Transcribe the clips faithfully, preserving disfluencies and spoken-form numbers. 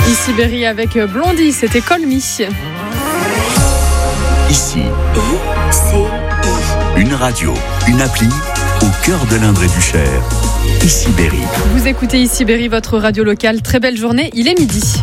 Ici Berry avec Blondie, c'était Call Me. Ici, I C I. une radio, une appli au cœur de l'Indre et du Cher. Ici Berry. Vous écoutez Ici Berry, votre radio locale. Très belle journée, il est midi.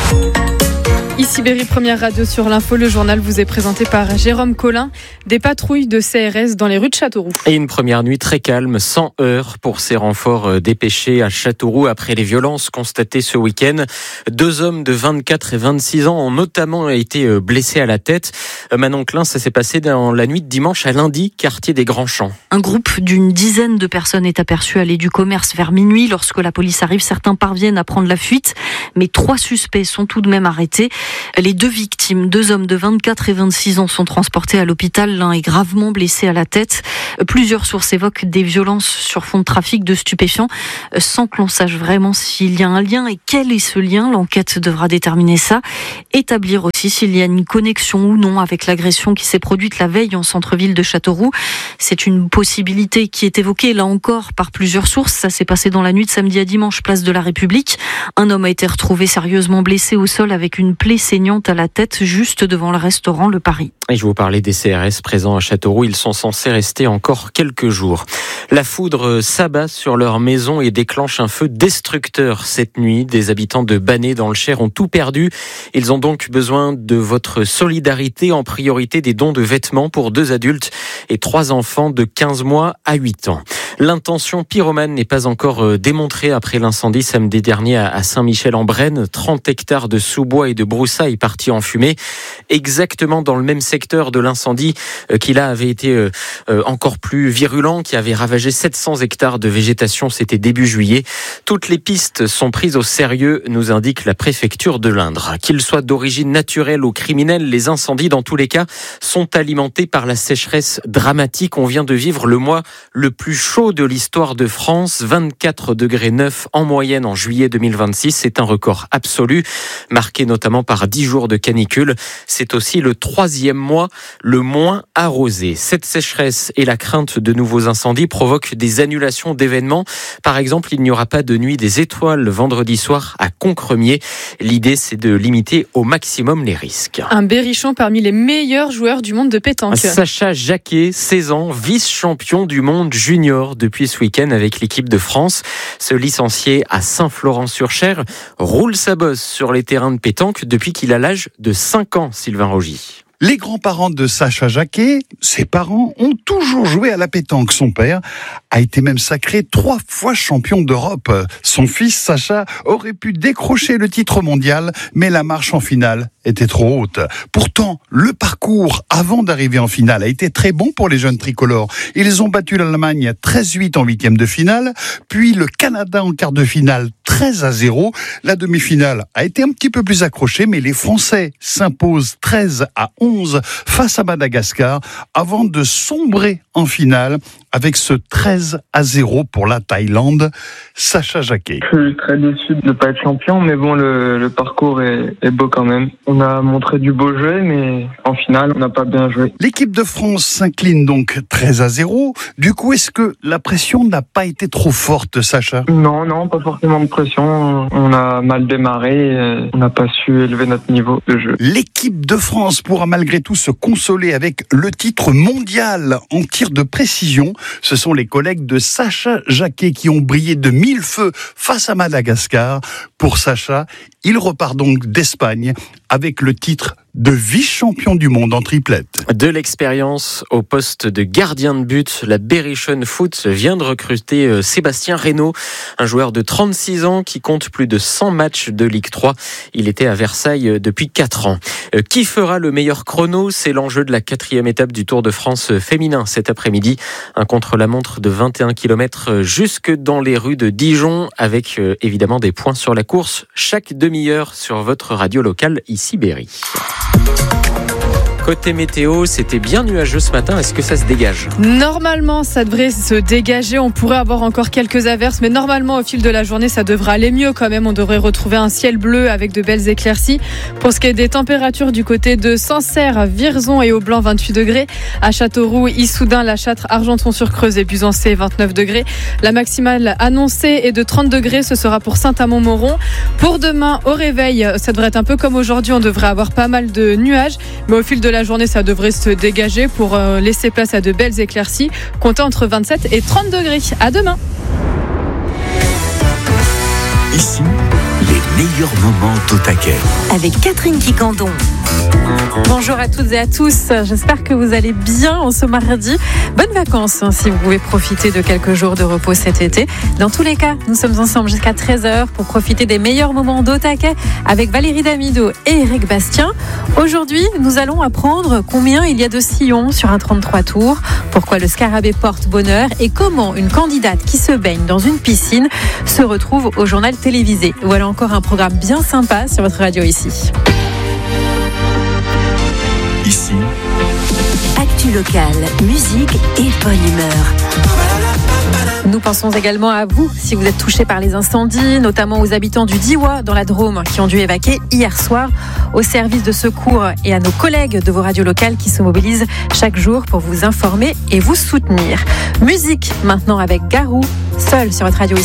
Ici Berry, première radio sur l'info. Le journal vous est présenté par Jérôme Collin. Des patrouilles de C R S dans les rues de Châteauroux. Et une première nuit très calme, sans heurts pour ces renforts dépêchés à Châteauroux après les violences constatées ce week-end. Deux hommes de vingt-quatre et vingt-six ans ont notamment été blessés à la tête. Manon Klein, ça s'est passé dans la nuit de dimanche à lundi, quartier des Grands Champs. Un groupe d'une dizaine de personnes est aperçu aller du commerce vers minuit. Lorsque la police arrive, certains parviennent à prendre la fuite, mais trois suspects sont tout de même arrêtés. Les deux victimes, deux hommes de vingt-quatre et vingt-six ans, sont transportés à l'hôpital. L'un est gravement blessé à la tête. Plusieurs sources évoquent des violences sur fond de trafic de stupéfiants, sans que l'on sache vraiment s'il y a un lien et quel est ce lien. L'enquête devra déterminer ça. Établir aussi s'il y a une connexion ou non avec l'agression qui s'est produite la veille en centre-ville de Châteauroux. C'est une possibilité qui est évoquée là encore par plusieurs sources. Ça s'est passé dans la nuit de samedi à dimanche, place de la République. Un homme a été retrouvé sérieusement blessé au sol avec une plaie saignante à la tête juste devant le restaurant Le Paris. Et je vous parlais des C R S présents à Châteauroux. Ils sont censés rester encore quelques jours. La foudre s'abat sur leur maison et déclenche un feu destructeur cette nuit. Des habitants de Bannet dans le Cher ont tout perdu. Ils ont donc besoin de votre solidarité, en priorité des dons de vêtements pour deux adultes et trois enfants de quinze mois à huit ans. L'intention pyromane n'est pas encore démontrée après l'incendie samedi dernier à Saint-Michel-en-Brenne. trente hectares de sous-bois et de broussailles partis en fumée. Exactement dans le même secteur de l'incendie qui là avait été encore plus virulent, qui avait ravagé sept cents hectares de végétation. C'était début juillet. Toutes les pistes sont prises au sérieux, nous indique la préfecture de l'Indre. Qu'ils soient d'origine naturelle ou criminelle, les incendies dans tous les cas sont alimentés par la sécheresse dramatique. On vient de vivre le mois le plus chaud de l'histoire de France, vingt-quatre degrés neuf en moyenne en juillet deux mille vingt-six. C'est un record absolu, marqué notamment par dix jours de canicule. C'est aussi le troisième mois le moins arrosé. Cette sécheresse et la crainte de nouveaux incendies provoquent des annulations d'événements. Par exemple, il n'y aura pas de nuit des étoiles vendredi soir à Concremier. L'idée, c'est de limiter au maximum les risques. Un berrichon parmi les meilleurs joueurs du monde de pétanque. Sacha Jacquet, seize ans, vice-champion du monde junior depuis ce week-end avec l'équipe de France. Ce licencié à Saint-Florent-sur-Cher roule sa bosse sur les terrains de pétanque depuis qu'il a l'âge de cinq ans, Sylvain Rogy. Les grands-parents de Sacha Jacquet, ses parents, ont toujours joué à la pétanque. Son père a été même sacré trois fois champion d'Europe. Son fils, Sacha, aurait pu décrocher le titre mondial, mais la marche en finale était trop haute. Pourtant, le parcours avant d'arriver en finale a été très bon pour les jeunes tricolores. Ils ont battu l'Allemagne treize huit en huitième de finale, puis le Canada en quart de finale treize à zéro. La demi-finale a été un petit peu plus accrochée, mais les Français s'imposent treize à onze face à Madagascar avant de sombrer en finale avec ce treize à zéro pour la Thaïlande. Sacha Jacquet. Je suis très déçu de ne pas être champion, mais bon, le, le parcours est, est beau quand même. On a montré du beau jeu, mais en finale, on n'a pas bien joué. L'équipe de France s'incline donc treize à zéro. Du coup, est-ce que la pression n'a pas été trop forte, Sacha ? Non, non, pas forcément de pression. On a mal démarré, et on n'a pas su élever notre niveau de jeu. L'équipe de France pourra malgré tout se consoler avec le titre mondial en tir de précision. Ce sont les collègues de Sacha Jacquet qui ont brillé de mille feux face à Madagascar. Pour Sacha, il repart donc d'Espagne avec le titre de vice-champion du monde en triplette. De l'expérience au poste de gardien de but, la Berrichon Foot vient de recruter Sébastien Reynaud, un joueur de trente-six ans qui compte plus de cent matchs de Ligue trois. Il était à Versailles depuis quatre ans. Qui fera le meilleur chrono ? C'est l'enjeu de la quatrième étape du Tour de France féminin cet après-midi. Un contre-la-montre de vingt et un kilomètres jusque dans les rues de Dijon, avec évidemment des points sur la course chaque demi-heure sur votre radio locale, ici Berry. Côté météo, c'était bien nuageux ce matin. Est-ce que ça se dégage ? Normalement, ça devrait se dégager. On pourrait avoir encore quelques averses, mais normalement, au fil de la journée, ça devrait aller mieux quand même. On devrait retrouver un ciel bleu avec de belles éclaircies. Pour ce qui est des températures du côté de Sancerre, Vierzon et Aublanc, vingt-huit degrés. À Châteauroux, Issoudun, La Châtre, Argenton-sur-Creuse et Buzancé, vingt-neuf degrés. La maximale annoncée est de trente degrés. Ce sera pour Saint-Amand-Montrond. Pour demain, au réveil, ça devrait être un peu comme aujourd'hui. On devrait avoir pas mal de nuages, mais au fil de la journée, ça devrait se dégager pour laisser place à de belles éclaircies. Comptez entre vingt-sept et trente degrés. À demain. Ici, les meilleurs moments d'Au Taquet. Avec Catherine Quicandon. Bonjour à toutes et à tous, j'espère que vous allez bien en ce mardi. Bonnes vacances hein, si vous pouvez profiter de quelques jours de repos cet été. Dans tous les cas, nous sommes ensemble jusqu'à treize heures pour profiter des meilleurs moments d'Au Taquet avec Valérie Damido et Eric Bastien. Aujourd'hui, nous allons apprendre combien il y a de sillons sur un trente-trois tours, pourquoi le scarabée porte bonheur et comment une candidate qui se baigne dans une piscine se retrouve au journal télévisé. Voilà encore un programme bien sympa sur votre radio ici. Ici, Actu locale, musique et bonne humeur. Nous pensons également à vous, si vous êtes touchés par les incendies, notamment aux habitants du Diois dans la Drôme qui ont dû évacuer hier soir, aux services de secours et à nos collègues de vos radios locales qui se mobilisent chaque jour pour vous informer et vous soutenir. Musique maintenant avec Garou, seul sur votre radio.